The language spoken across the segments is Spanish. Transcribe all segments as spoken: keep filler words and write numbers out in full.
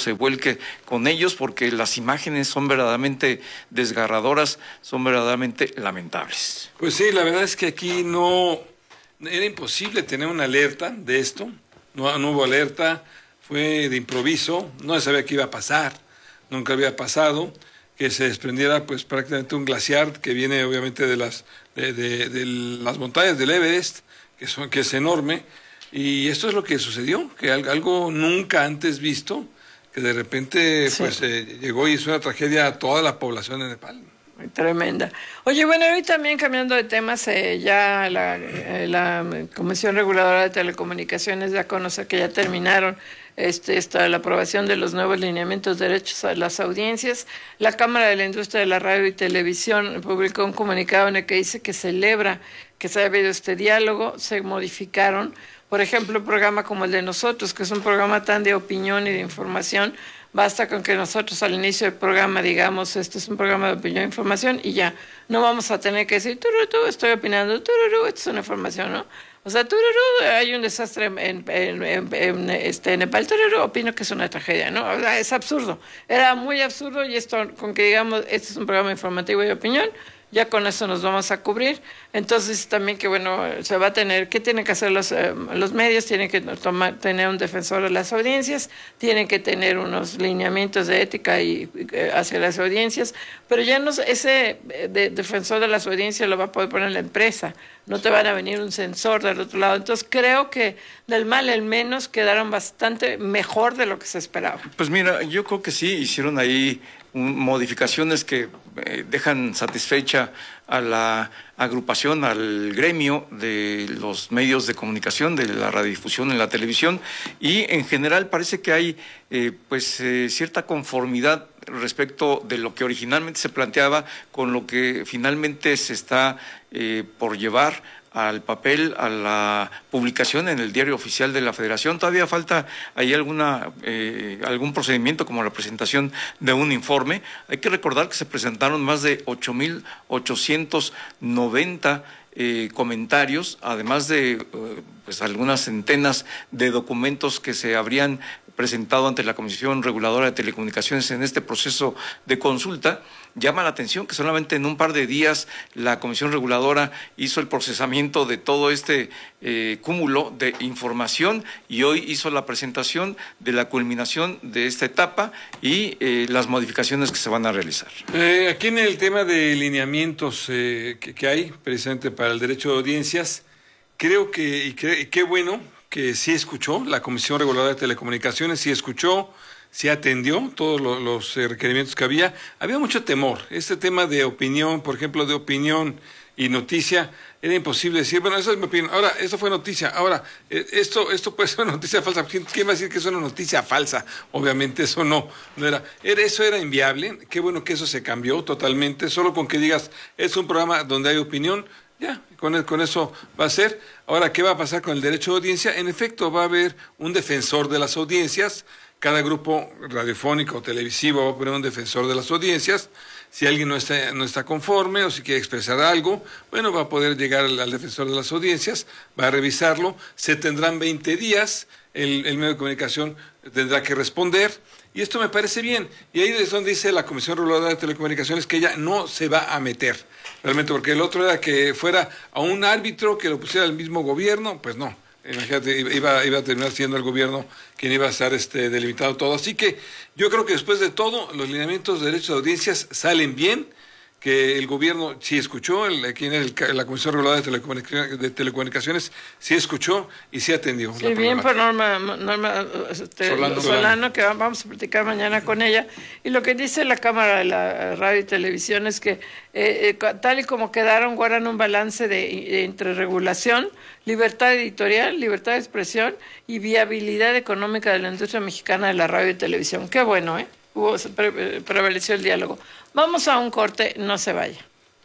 se vuelque con ellos, porque las imágenes son verdaderamente desgarradoras, son verdaderamente lamentables. Pues sí, la verdad es que aquí no, era imposible tener una alerta de esto, no, no hubo alerta, fue de improviso, no se sabía qué iba a pasar, nunca había pasado que se desprendiera pues prácticamente un glaciar que viene obviamente de las, de, de, de las montañas del Everest, que, son, que es enorme, y esto es lo que sucedió, que algo nunca antes visto, que de repente sí. pues eh, llegó y hizo una tragedia a toda la población de Nepal. Tremenda. Oye, bueno, hoy también cambiando de temas, eh, ya la, eh, la Comisión Reguladora de Telecomunicaciones da a conocer que ya terminaron este, esta, la aprobación de los nuevos lineamientos de derechos a las audiencias. La Cámara de la Industria de la Radio y Televisión publicó un comunicado en el que dice que celebra que se haya habido este diálogo, se modificaron, por ejemplo, un programa como el de nosotros, que es un programa tan de opinión y de información. Basta con que nosotros al inicio del programa digamos, este es un programa de opinión e información, y ya, no vamos a tener que decir, tururú, estoy opinando, tururú, esto es una información, ¿no? O sea, tururú, hay un desastre en, en, en, en, este, en Nepal, tururú, opino que es una tragedia, ¿no? O sea, es absurdo, era muy absurdo, y esto, con que digamos, este es un programa informativo y de opinión, ya con eso nos vamos a cubrir. Entonces también que bueno, se va a tener, ¿qué tienen que hacer los, eh, los medios? Tienen que tomar, tener un defensor de las audiencias, tienen que tener unos lineamientos de ética y, eh, hacia las audiencias, pero ya no, ese de, defensor de las audiencias lo va a poder poner la empresa, no te van a venir un censor del otro lado. Entonces creo que del mal el menos quedaron bastante mejor de lo que se esperaba. Pues mira, yo creo que sí, hicieron ahí modificaciones que eh, dejan satisfecha a la agrupación, al gremio de los medios de comunicación, de la radiodifusión en la televisión, y en general parece que hay eh, pues eh, cierta conformidad respecto de lo que originalmente se planteaba con lo que finalmente se está eh, por llevar al papel, a la publicación en el diario oficial de la Federación. Todavía falta ahí alguna eh, algún procedimiento como la presentación de un informe. Hay que recordar que se presentaron más de ocho mil ochocientos noventa eh, comentarios, además de eh, pues algunas centenas de documentos que se habrían presentado ante la Comisión Reguladora de Telecomunicaciones en este proceso de consulta. Llama la atención que solamente en un par de días la Comisión Reguladora hizo el procesamiento de todo este eh, cúmulo de información, y hoy hizo la presentación de la culminación de esta etapa y eh, las modificaciones que se van a realizar. Eh, aquí en el tema de lineamientos eh, que, que hay precisamente para el derecho de audiencias, creo que, y, cre, y qué bueno que sí escuchó la Comisión Reguladora de Telecomunicaciones, sí escuchó, sí atendió todos los, los eh, requerimientos que había. Había mucho temor. Este tema de opinión, por ejemplo, de opinión y noticia, era imposible decir, bueno, esa es mi opinión, ahora, esto fue noticia, ahora, eh, esto esto puede ser una noticia falsa. ¿Quién, quién va a decir que es una noticia falsa? Obviamente eso no, no era, era, eso era inviable. Qué bueno que eso se cambió totalmente, solo con que digas, es un programa donde hay opinión, ya, con, con eso va a ser. Ahora, ¿qué va a pasar con el derecho de audiencia? En efecto, va a haber un defensor de las audiencias. Cada grupo radiofónico o televisivo va a poner un defensor de las audiencias. Si alguien no está, no está conforme o si quiere expresar algo, bueno, va a poder llegar al, al defensor de las audiencias, va a revisarlo. Se tendrán veinte días, el, el medio de comunicación tendrá que responder. Y esto me parece bien. Y ahí es donde dice la Comisión Reguladora de Telecomunicaciones que ella no se va a meter. Realmente, porque el otro era que fuera a un árbitro que lo pusiera el mismo gobierno, pues no. Imagínate, iba, iba a terminar siendo el gobierno quien iba a estar este, delimitado todo. Así que yo creo que después de todo, los lineamientos de derechos de audiencias salen bien, que el gobierno sí escuchó, el, aquí en el, la Comisión Reguladora de Telecomunicaciones, de Telecomunicaciones sí escuchó y sí atendió. Sí, bien por Norma, Norma este, Solano, Solano, que vamos a platicar mañana con ella. Y lo que dice la Cámara de la Radio y Televisión es que eh, eh, tal y como quedaron, guardan un balance de, de entre regulación, libertad editorial, libertad de expresión y viabilidad económica de la industria mexicana de la radio y televisión. Qué bueno, ¿eh? Hubo, pre, prevaleció el diálogo. Vamos a un corte, no se vaya.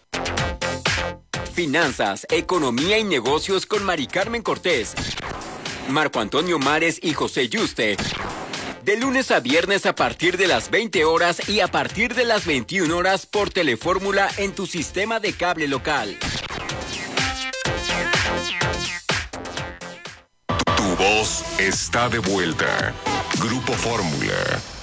Finanzas, economía y negocios con Mari Carmen Cortés, Marco Antonio Mares y José Yuste. De lunes a viernes a partir de las veinte horas y a partir de las veintiuna horas por Telefórmula en tu sistema de cable local. Tu voz está de vuelta. Grupo Fórmula.